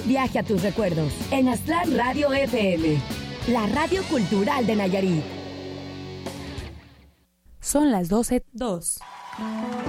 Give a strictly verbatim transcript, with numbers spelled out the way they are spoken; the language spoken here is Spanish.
Viaje a tus recuerdos en Aztlán Radio F M, la radio cultural de Nayarit. Son las doce dos.